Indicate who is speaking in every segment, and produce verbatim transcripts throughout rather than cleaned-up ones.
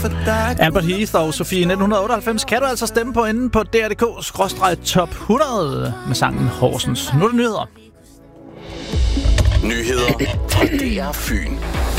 Speaker 1: Albert Heath og Sofie nitten otteoghalvfems kan du altså stemme på inde på D R punktum D K skråstreg top hundrede med sangen Horsens. Nu er det nyheder.
Speaker 2: Nyheder fra D R Fyn.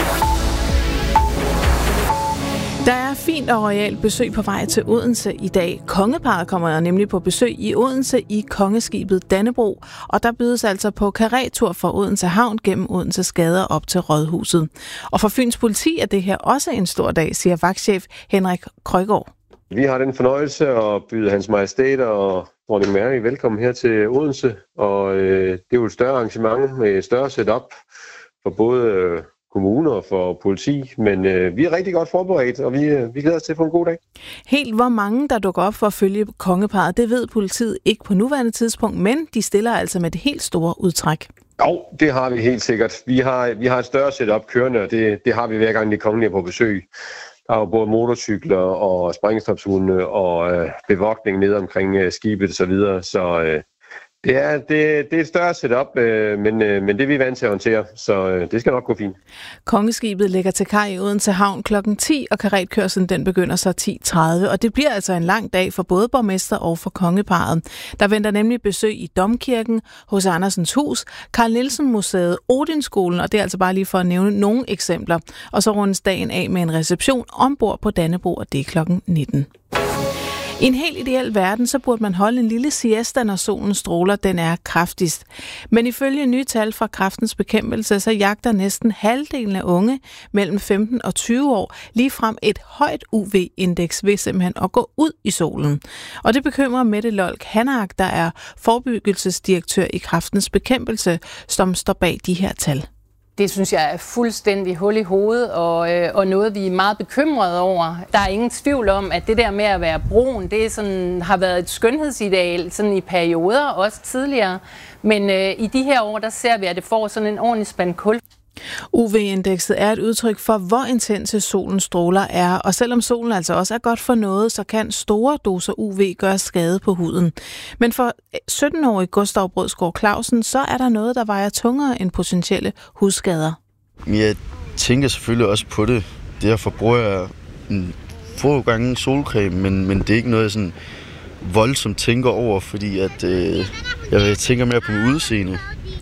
Speaker 3: Der er fint og royalt besøg på vej til Odense i dag. Kongeparret kommer nemlig på besøg i Odense i kongeskibet Dannebrog, og der bydes altså på karretur fra Odense Havn gennem Odenses gader op til Rådhuset. Og for Fyns politi er det her også en stor dag, siger vagtchef Henrik Krøgaard.
Speaker 4: Vi har den fornøjelse at byde Hans Majestæt og Dronning Mary velkommen her til Odense, og øh, det er jo et større arrangement med et større setup for både øh, kommuner og for politi, men øh, vi er rigtig godt forberedt, og vi, øh, vi glæder os til at få en god dag.
Speaker 3: Helt hvor mange, der dukker op for at følge kongeparret, det ved politiet ikke på nuværende tidspunkt, men de stiller altså med det helt store udtræk.
Speaker 4: Jo, det har vi helt sikkert. Vi har, vi har et større setup kørende, og det, det har vi hver gang de kongelige er på besøg. Der er jo både motorcykler og sprængstofshunde og øh, bevogtning ned omkring øh, skibet og så videre, så øh, det, er, det, det er et større setup, øh, men, øh, men det er vi vant til at håndtere, så øh, det skal nok gå fint.
Speaker 3: Kongeskibet lægger til kaj i Odense Havn klokken ti, og karretkørslen den begynder så ti tredive, og det bliver altså en lang dag for både borgmester og for kongeparret. Der venter nemlig besøg i Domkirken, hos Andersens Hus, Carl Nielsen Museet, Odinskolen, og det er altså bare lige for at nævne nogle eksempler. Og så rundes dagen af med en reception ombord på Dannebrog, og det er klokken nitten. I en helt ideel verden, så burde man holde en lille siesta, når solen stråler, den er kraftigst. Men ifølge nye tal fra Kræftens Bekæmpelse, så jagter næsten halvdelen af unge mellem femten og tyve år ligefrem et højt U V-indeks ved simpelthen at gå ud i solen. Og det bekymrer Mette Lolk Hannak, der er forebyggelsesdirektør i Kræftens Bekæmpelse, som står bag de her tal.
Speaker 5: Det synes jeg er fuldstændig hul i hovedet, og, øh, og noget, vi er meget bekymrede over. Der er ingen tvivl om, at det der med at være brun, det er sådan, har været et skønhedsideal sådan i perioder, også tidligere. Men øh, i de her år, der ser vi, at det får sådan en ordentlig spand kul.
Speaker 3: U V-indekset er et udtryk for, hvor intense solens stråler er, og selvom solen altså også er godt for noget, så kan store doser U V gøre skade på huden. Men for sytten-årige Gustav Brødsgaard Clausen, så er der noget, der vejer tungere end potentielle hudskader.
Speaker 6: Jeg tænker selvfølgelig også på det. Derfor bruger jeg en få gange solcreme, men, men det er ikke noget, jeg sådan voldsomt tænker over, fordi at, øh, jeg tænker mere på mit udseende.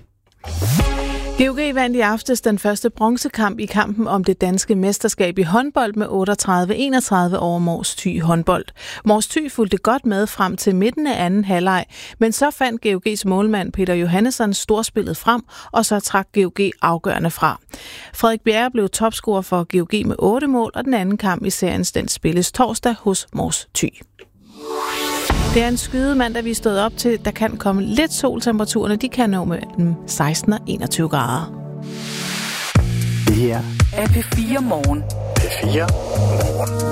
Speaker 3: G O G vandt i aftes den første bronzekamp i kampen om det danske mesterskab i håndbold med otteogtredive enogtredive over Mors Thy håndbold. Mors Thy fulgte godt med frem til midten af anden halvleg, men så fandt G O G's målmand Peter Johannesson storspillet frem, og så trak G O G afgørende fra. Frederik Bjerre blev topscorer for G O G med otte mål, og den anden kamp i serien den spilles torsdag hos Mors Thy. Det er en skyde mandag, vi er stået op til. Der kan komme lidt sol. Temperaturerne de kan nå mellem seksten og enogtyve grader.
Speaker 2: Det her er P fire Morgen. P fire Morgen.